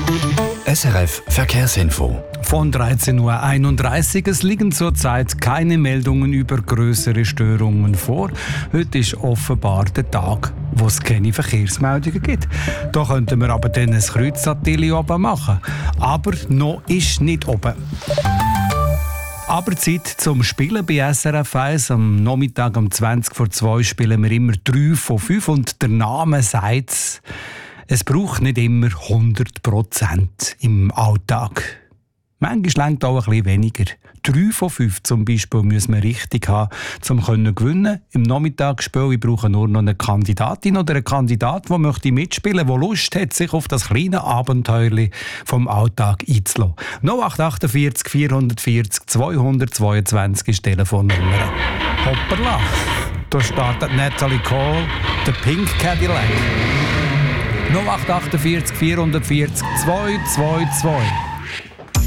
SRF Verkehrsinfo. Von 13.31 Uhr. Es liegen zurzeit keine Meldungen über grössere Störungen vor. Heute ist offenbar der Tag, wo es keine Verkehrsmeldungen gibt. Da könnten wir aber dann ein Kreuzateli oben machen. Aber noch ist nicht oben. Aber Zeit zum Spielen bei SRF 1. Am Nachmittag um 20:02 spielen wir immer 3 von 5 und der Name sagt es braucht nicht immer 100% im Alltag. Manchmal reicht auch ein bisschen weniger. 3 von 5 zum Beispiel müssen wir richtig haben, um gewinnen zu können. Im Nachmittagsspiel ich brauche nur noch eine Kandidatin oder einen Kandidat, der möchte mitspielen, der Lust hat, sich auf das kleine Abenteuer vom Alltag einzulassen. 0848 440 222 ist die Telefonnummer. Hoppala, da startet Natalie Cole, der Pink Cadillac. 0848 440 222.